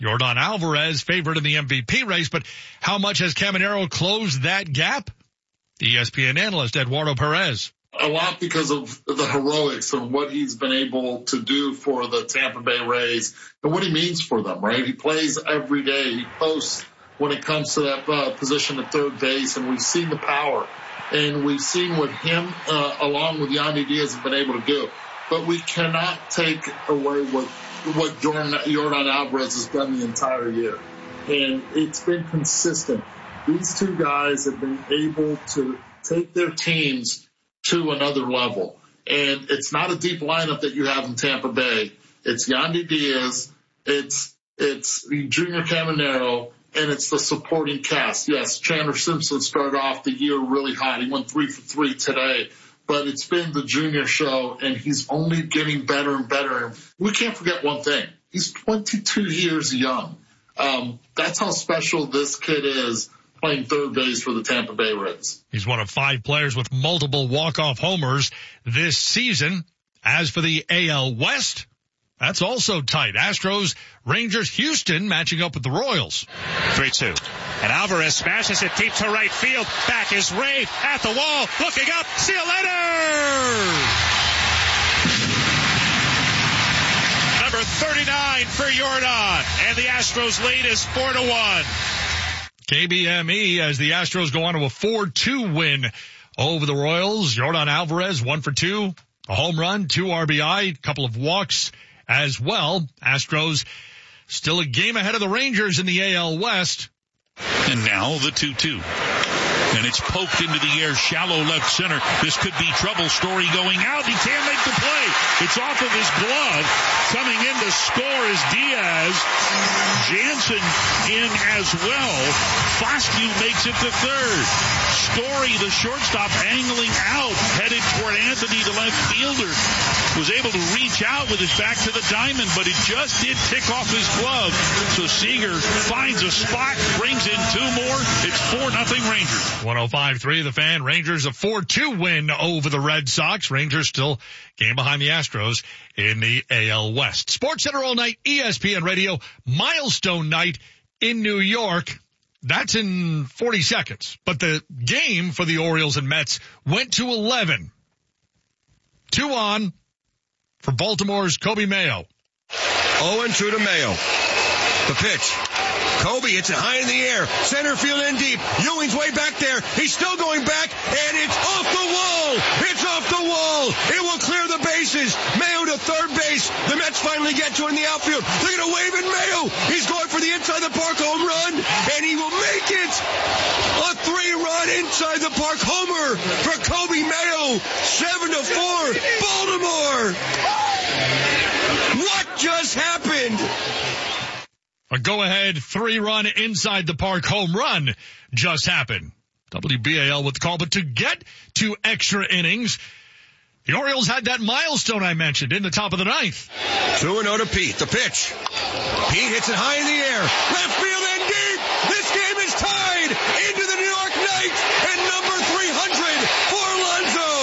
Yordan Alvarez favored in the MVP race, but how much has Caminero closed that gap? ESPN analyst Eduardo Perez. A lot because of the heroics of what he's been able to do for the Tampa Bay Rays and what he means for them, right? He plays every day. He posts when it comes to that position at third base, and we've seen the power. And we've seen what him, along with Yandy Diaz, have been able to do. But we cannot take away what Yordan Alvarez has done the entire year. And it's been consistent. These two guys have been able to take their teams to another level. And it's not a deep lineup that you have in Tampa Bay. It's Yandy Diaz, it's Junior Caminero, and it's the supporting cast. Yes, Chandler Simpson started off the year really hot. He went 3 for 3 today. But it's been the junior show, and he's only getting better and better. We can't forget one thing. He's 22 years young. That's how special this kid is playing third base for the Tampa Bay Rays. He's one of 5 players with multiple walk-off homers this season. As for the AL West, that's also tight. Astros, Rangers, Houston matching up with the Royals. 3-2. And Alvarez smashes it deep to right field. Back is Ray at the wall, looking up. See you later! Number 39 for Yordan. And the Astros lead is 4-1. KBME as the Astros go on to a 4-2 win over the Royals. Yordan Alvarez, 1 for 2. A home run, 2 RBI, a couple of walks as well. Astros still a game ahead of the Rangers in the AL West. And now the 2-2. And it's poked into the air, shallow left center. This could be trouble. Story going out. He can't make the play. It's off of his glove. Coming in to score is Diaz. Jansen in as well. Foscue makes it to third. Story, the shortstop, angling out, headed toward Anthony, the left fielder. Was able to reach out with his back to the diamond, but it just did tick off his glove. So Seager finds a spot, brings in 2 more. It's 4-0 Rangers. 105.3 The Fan. Rangers a 4-2 win over the Red Sox. Rangers still game behind the Astros in the AL West. Sports Center all night, ESPN Radio, milestone night in New York. That's in 40 seconds. But the game for the Orioles and Mets went to 11. 2 on for Baltimore's Coby Mayo. 0-2 to Mayo. The pitch. Coby hits it high in the air. Center field in deep. Ewing's way back there. He's still going back, and it's off the wall. It's off the wall. It will clear the bases. Mayo to third base. The Mets finally get to it in the outfield. They're going to wave at Mayo. He's going for the inside the park home run, and he will make it. A 3-run inside the park homer for Coby Mayo. 7-4, Baltimore. What just happened? A go-ahead 3-run inside the park home run just happened. WBAL with the call. But to get to extra innings, the Orioles had that milestone I mentioned in the top of the 9th. 2-0 to Pete. The pitch. Pete hits it high in the air. Left field and deep. This game is tied into the New York Knights and number 300 for Alonso.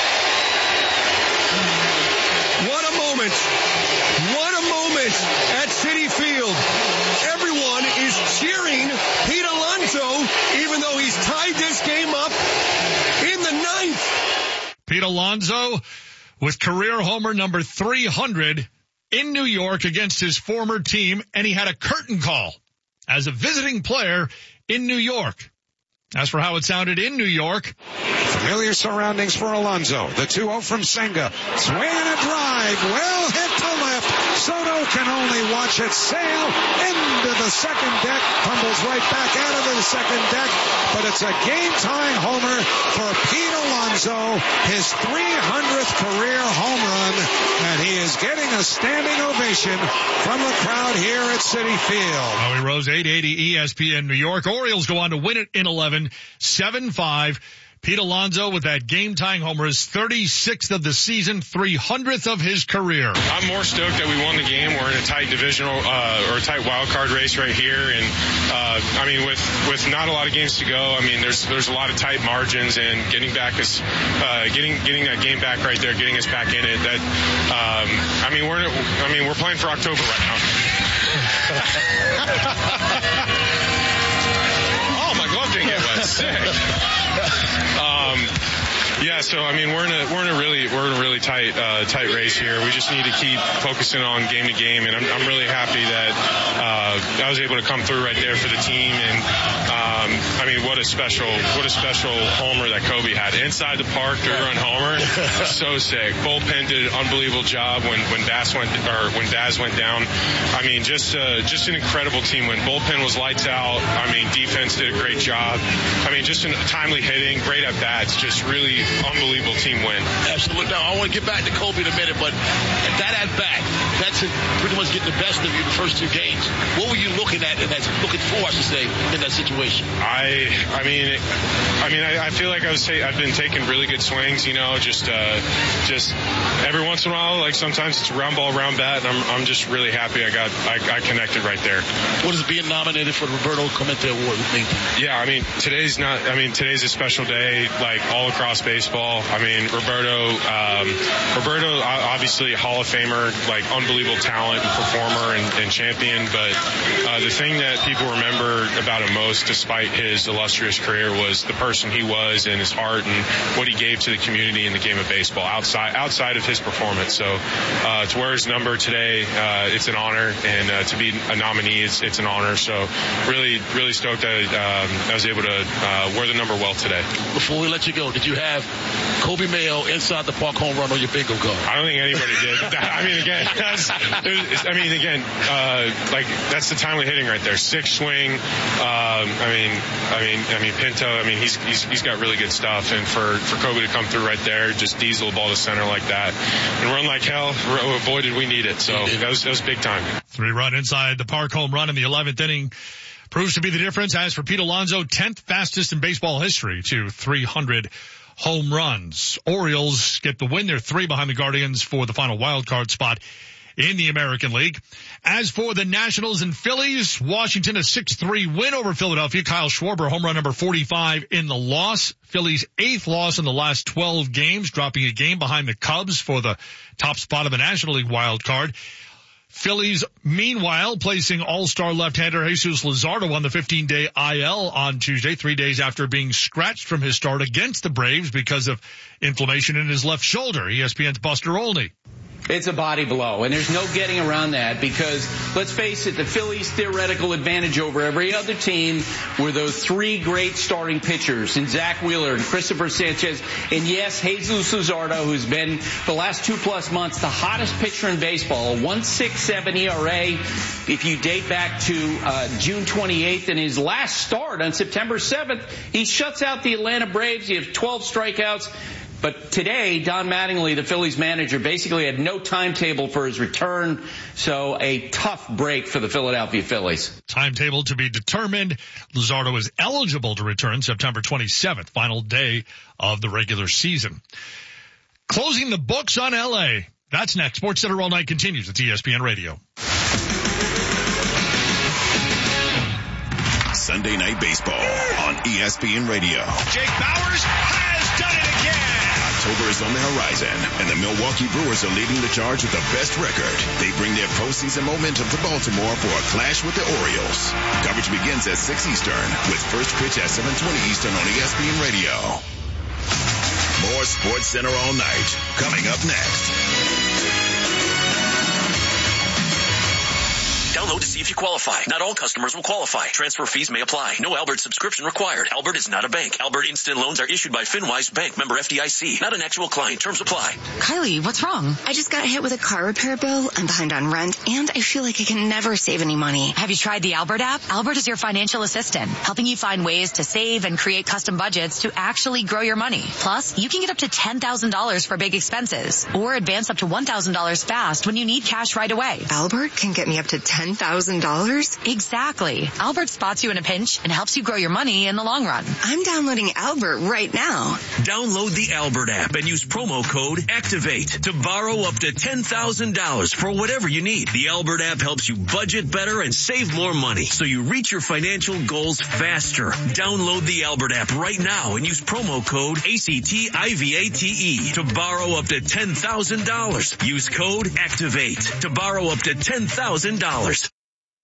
What a moment. What a moment at Citi Field. Everyone is cheering Pete Alonso, even though he's tied this game up in the 9th. Pete Alonso with career homer number 300 in New York against his former team, and he had a curtain call as a visiting player in New York. As for how it sounded in New York, familiar surroundings for Alonso. The 2-0 from Senga. Swing and a drive. Well hit to left. Soto can only watch it sail into the second deck. Tumbles right back out of the second deck. But it's a game-tying homer for Pete Alonso. His 300th career home run. And he is getting a standing ovation from the crowd here at Citi Field. Howie Rose, 880 ESPN New York. Orioles go on to win it in 11, 7-5. Pete Alonso with that game-tying homer, his 36th of the season, 300th of his career. I'm more stoked that we won the game. We're in a tight divisional or a tight wild card race right here, and I mean, with not a lot of games to go, I mean, there's a lot of tight margins, and getting back us, getting that game back right there, getting us back in it. That we're playing for October right now. Oh, my glove didn't get wet. Sick. Yeah, so I mean, we're in a really tight race here. We just need to keep focusing on game to game, and I'm really happy that I was able to come through right there for the team. And I mean, what a special homer that Kobe had inside the park, three-run homer. So sick. Bullpen did an unbelievable job when Daz went down. I mean, just an incredible team win. Bullpen was lights out. I mean, defense did a great job. I mean, just timely hitting, great at bats, just really unbelievable team win. Absolutely. Now, I want to get back to Kobe in a minute, but that at bat, that's pretty much getting the best of you the first two games. What were you looking at and looking for, I should say, in that situation? I feel like I've been taking really good swings, you know, just every once in a while, like sometimes it's round ball, round bat, and I'm just really happy I connected right there. What does being nominated for the Roberto Clemente Award mean? Yeah, I mean, today's a special day, like all across baseball. I mean, Roberto, obviously a Hall of Famer, like unbelievable talent and performer and champion, but the thing that people remember about him most, despite his illustrious career, was the person he was and his heart and what he gave to the community in the game of baseball outside of his performance. So to wear his number today, it's an honor, and to be a nominee, it's an honor. So really, really stoked that I was able to wear the number well today. Before we let you go, did you have Kobe Mayo inside the park home run on your bingo card? I don't think anybody did. Like that's the timely hitting right there. Sick swing. Pinto. He's got really good stuff, and for Kobe to come through right there, just diesel ball to center like that, and run like hell. Boy, did we need it. So that was big time. 3-run inside the park home run in the 11th inning proves to be the difference. As for Pete Alonso, 10th fastest in baseball history to 300 home runs. Orioles get the win. They're 3 behind the Guardians for the final wild card spot in the American League. As for the Nationals and Phillies, Washington a 6-3 win over Philadelphia. Kyle Schwarber, home run number 45 in the loss. Phillies' 8th loss in the last 12 games, dropping a game behind the Cubs for the top spot of the National League wild card. Phillies, meanwhile, placing all-star left-hander Jesus Luzardo on the 15-day IL on Tuesday, 3 days after being scratched from his start against the Braves because of inflammation in his left shoulder. ESPN's Buster Olney. It's a body blow, and there's no getting around that because, let's face it, the Phillies' theoretical advantage over every other team were those 3 great starting pitchers in Zach Wheeler and Christopher Sanchez, and yes, Jesus Luzardo, who's been the last 2+ months the hottest pitcher in baseball, a 1.67 ERA. If you date back to June 28th in his last start on September 7th, he shuts out the Atlanta Braves. He has 12 strikeouts. But today, Don Mattingly, the Phillies manager, basically had no timetable for his return, so a tough break for the Philadelphia Phillies. Timetable to be determined. Luzardo is eligible to return September 27th, final day of the regular season. Closing the books on L.A. That's next. SportsCenter All Night continues at ESPN Radio. Sunday Night Baseball on ESPN Radio. Jake Bauers has done it again. October is on the horizon, and the Milwaukee Brewers are leading the charge with the best record. They bring their postseason momentum to Baltimore for a clash with the Orioles. Coverage begins at 6 Eastern with first pitch at 7:20 Eastern on ESPN Radio. More SportsCenter All Night coming up next. Download to see if you qualify. Not all customers will qualify. Transfer fees may apply. No Albert subscription required. Albert is not a bank. Albert Instant Loans are issued by FinWise Bank, member FDIC. Not an actual client. Terms apply. Kylie, what's wrong? I just got hit with a car repair bill. I'm behind on rent, and I feel like I can never save any money. Have you tried the Albert app? Albert is your financial assistant, helping you find ways to save and create custom budgets to actually grow your money. Plus, you can get up to $10,000 for big expenses, or advance up to $1,000 fast when you need cash right away. Albert can get me up to $10,000? Exactly. Albert spots you in a pinch and helps you grow your money in the long run. I'm downloading Albert right now. Download the Albert app and use promo code ACTIVATE to borrow up to $10,000 for whatever you need. The Albert app helps you budget better and save more money so you reach your financial goals faster. Download the Albert app right now and use promo code ACTIVATE to borrow up to $10,000. Use code ACTIVATE to borrow up to $10,000.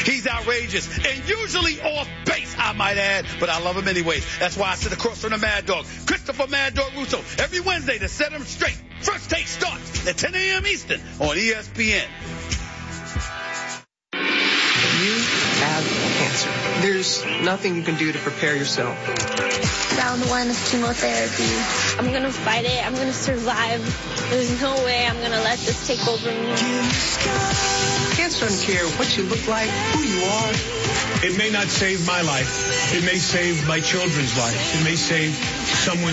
He's outrageous and usually off base, I might add, but I love him anyways. That's why I sit across from the Mad Dog, Christopher Mad Dog Russo, every Wednesday to set him straight. First Take starts at 10 a.m. Eastern on ESPN. You have cancer. There's nothing you can do to prepare yourself. Round 1 of chemotherapy. I'm going to fight it. I'm going to survive. There's no way I'm going to let this take over me. Cancer doesn't care what you look like, who you are. It may not save my life. It may save my children's life. It may save someone